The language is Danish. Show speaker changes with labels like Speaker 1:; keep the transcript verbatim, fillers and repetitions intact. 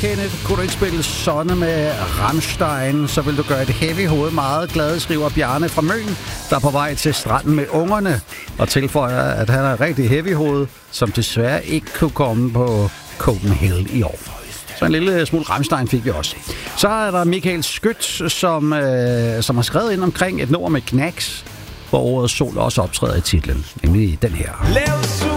Speaker 1: Kenneth, kunne du ikke spille Sonne med Rammstein, så vil du gøre et heavy hoved meget glad, skriver Bjarne fra Møn, der er på vej til stranden med ungerne, og tilføjer, at han er rigtig heavy hoved, som desværre ikke kunne komme på Copenhagen i år. Så en lille smule Rammstein fik vi også. Så er der Michael Skyt, som, øh, som har skrevet ind omkring et nummer med Knacks, hvor ordet sol også optræder i titlen, nemlig den her.